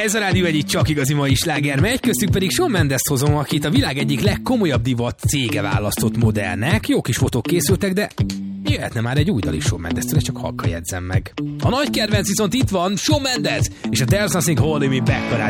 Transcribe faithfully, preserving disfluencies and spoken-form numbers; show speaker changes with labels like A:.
A: Ez a rádió egyik csak igazi mai sláger megy, köztük pedig Shawn Mendes-t hozom, akit a világ egyik legkomolyabb divat cége választott modellnek. Jó kis fotók készültek, de jöhetne már egy új dal is Shawn Mendes-től, csak halka jegyzem meg. A nagy kedvenc viszont itt van, Shawn Mendes és a There's Nothing Holding Me Back a